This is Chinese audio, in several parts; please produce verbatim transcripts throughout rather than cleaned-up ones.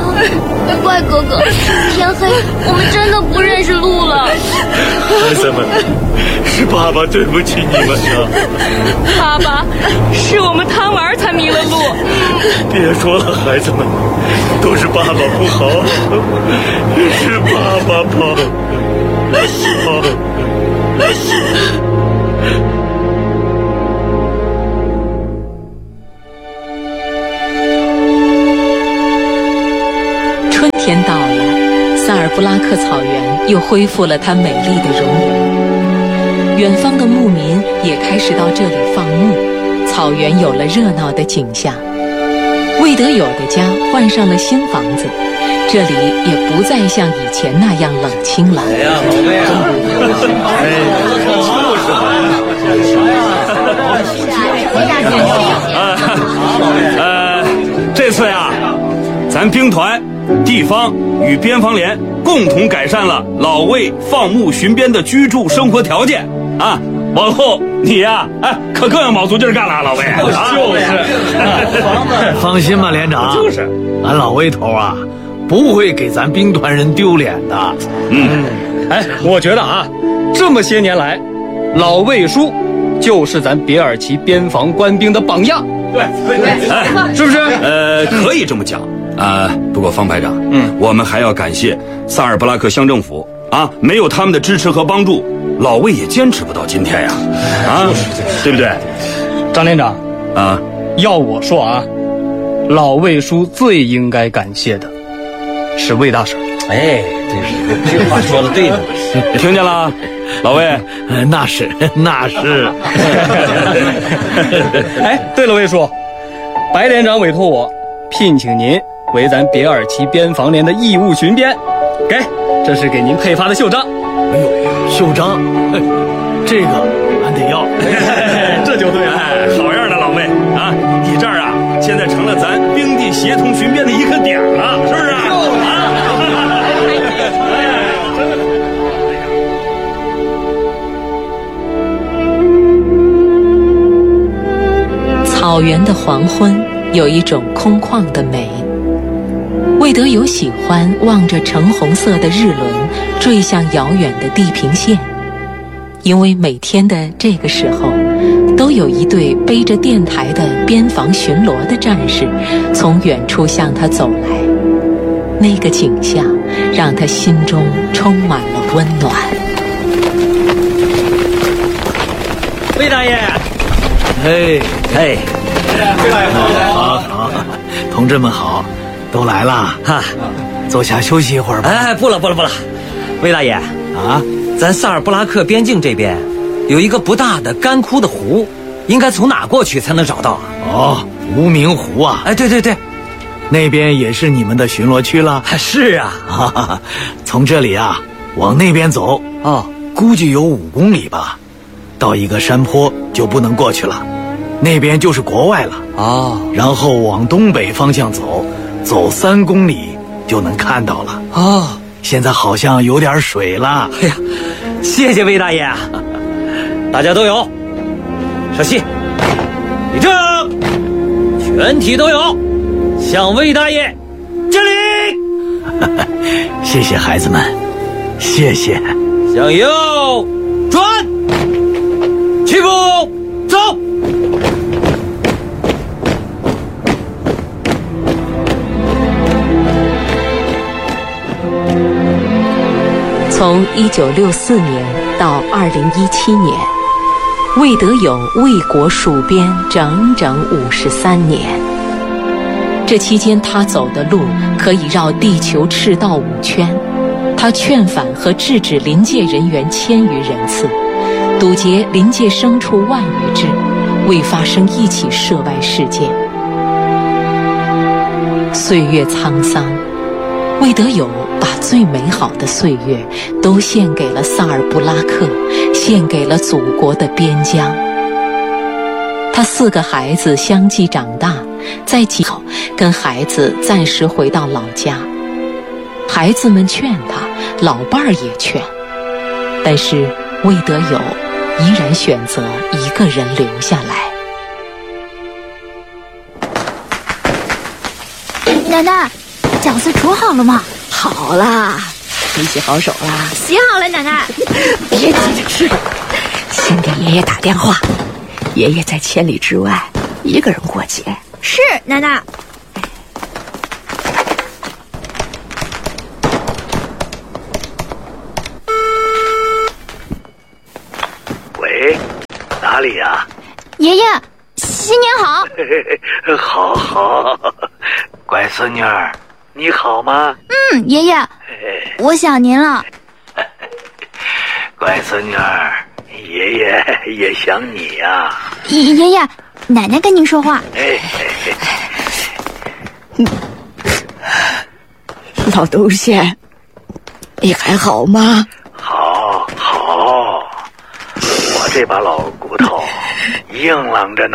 怪哥哥，天黑，我们真的不认识路了。 孩子们，是爸爸对不起你们啊！ 爸爸，是我们贪玩才迷了路。 别说了，孩子们，都是爸爸不好，是爸爸不好。 春天到了，萨尔布拉克草原又恢复了它美丽的容颜。远方的牧民也开始到这里放牧，草原有了热闹的景象。魏德友的家换上了新房子，这里也不再像以前那样冷清了。 哎呀，老魏啊！哎， 就是呃，这次呀，咱兵团、地方与边防连共同改善了老魏放牧巡边的居住生活条件啊。往后你呀，哎，可更要卯足劲干了，老魏。 就是，放心吧，连长。 就是， 俺老魏头啊，不会给咱兵团人丢脸的。 嗯，哎，我觉得啊，这么些年来，老魏叔就是咱别尔旗边防官兵的榜样。 对对对，哎， 是不是？ 呃，可以这么讲啊、呃。不过方排长，嗯，我们还要感谢萨尔布拉克乡政府啊，没有他们的支持和帮助，老魏也坚持不到今天呀，啊，对不对？ 张连长啊， 要我说啊，老魏叔最应该感谢的是魏大婶。 哎，这这话说的对的， 听见了，老魏？ 那是那是。 哎，对了，魏叔，白连长委托我聘请您为咱别尔旗边防连的义务巡边，给，这是给您配发的袖章。 哎呦，袖章，这个俺得要。 这就对了， 哎，好样的，老魏啊！你这儿啊，现在成了咱兵地协同巡边的一个点了，是不是？啊！ 草原的黄昏有一种空旷的美。魏德友喜欢望着橙红色的日轮坠向遥远的地平线，因为每天的这个时候，都有一队背着电台的边防巡逻的战士从远处向他走来，那个景象让他心中充满了温暖。 魏大爷，哎哎，魏大爷好，好好，同志们好，都来了哈，坐下休息一会儿吧。 哎，不了不了不了，魏大爷啊， 咱萨尔布拉克边境这边有一个不大的干枯的湖，应该从哪过去才能找到啊？ 哦，无名湖啊！ 哎，对对对， 那边也是你们的巡逻区了？ 是啊， 哈哈，从这里啊往那边走， 哦， 估计有五公里吧，到一个山坡就不能过去了，那边就是国外了。 哦， 然后往东北方向走，走三公里就能看到了。 哦， 现在好像有点水了。 哎呀，谢谢魏大爷，大家都有，稍息，立正，全体都有，向魏大爷敬礼。 谢谢孩子们，谢谢。 向右转，起步走。 从一九六四年到二零一七年，魏德友为国戍边整整五十三年。这期间他走的路可以绕地球赤道五圈，他劝返和制止临界人员千余人次，堵截临界牲畜万余只，未发生一起涉外事件。岁月沧桑，魏德友把最美好的岁月都献给了萨尔布拉克，献给了祖国的边疆。他四个孩子相继长大，在几后跟孩子暂时回到老家。孩子们劝他，老伴儿也劝，但是魏德友依然选择一个人留下来。 奶奶， 饺子煮好了吗？ 好啦，你洗好手啦？ 洗好了，奶奶。 别急着吃，先给爷爷打电话。爷爷在千里之外，一个人过节。 是，奶奶。 喂，哪里呀？ 爷爷，新年好。 好好，乖孙女儿，你好吗？ 嗯，爷爷，我想您了。 乖孙女儿，爷爷也想你呀、啊。 爷爷，奶奶跟您说话。 哎， 老东西，你还好吗？ 好，好，我这把老骨头硬朗着呢。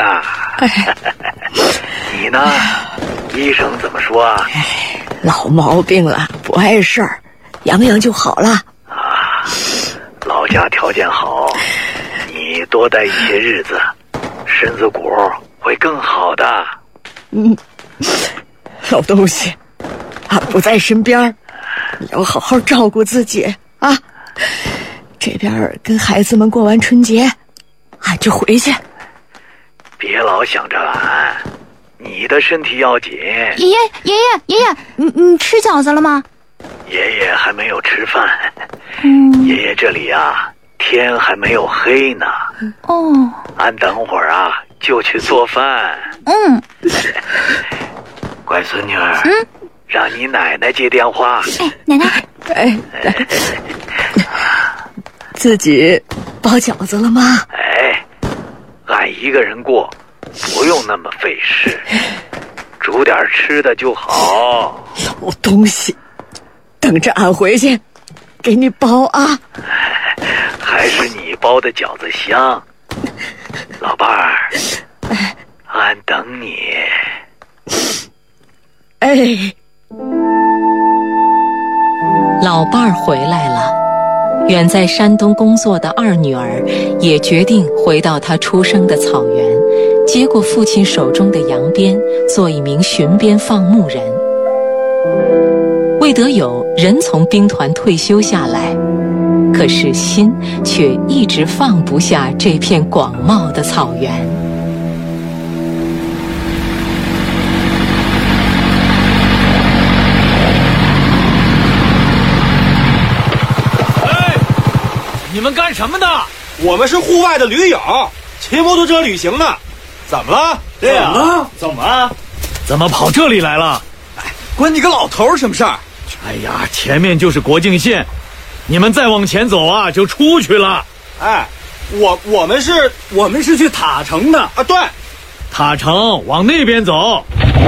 你呢？医生怎么说啊？ 老毛病了，不碍事儿，养养就好了。 啊，老家条件好，你多待一些日子，身子骨会更好的。 嗯，老东西，俺不在身边，你要好好照顾自己啊。这边跟孩子们过完春节，俺就回去。 别老想着俺，你的身体要紧。 爷爷，爷爷，爷爷，你你吃饺子了吗？ 爷爷还没有吃饭。 嗯， 爷爷这里啊，天还没有黑呢。 哦， 俺等会儿啊就去做饭。 嗯， 乖孙女儿， 嗯， 让你奶奶接电话。 哎，奶奶， 哎，自己包饺子了吗？ 哎，俺一个人过，不用那么费事，煮点吃的就好。 老东西，等着俺回去给你包啊。 还是你包的饺子香，老伴儿，俺等你。 哎， 老伴儿回来了。远在山东工作的二女儿也决定回到她出生的草原，接过父亲手中的扬鞭，做一名巡边放牧人。魏德友人从兵团退休下来，可是心却一直放不下这片广袤的草原。 你们干什么的？ 我们是户外的驴友，骑摩托车旅行的。怎么了？ 对呀、 啊，怎么了？ 怎么跑这里来了？ 哎，关你个老头什么事儿？ 哎呀，前面就是国境线，你们再往前走啊，就出去了。 哎，我我们是我们是去塔城的啊。对， 塔城往那边走。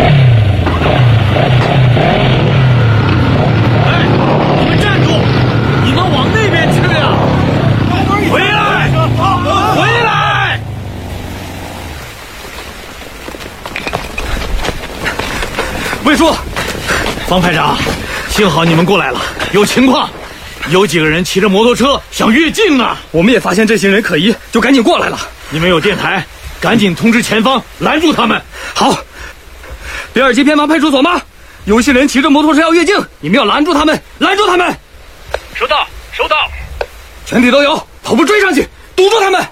哎，你们站住！你们往那边去呀！回来！回来！魏叔，方排长，幸好你们过来了，有情况。有几个人骑着摩托车想越境啊！ 我们也发现这些人可疑，就赶紧过来了。 你们有电台，赶紧通知前方，拦住他们。 好，别尔街偏防派出所吗？有些人骑着摩托车要越境，你们要拦住他们，拦住他们。 收到，收到。 全体都有，跑步追上去，堵住他们。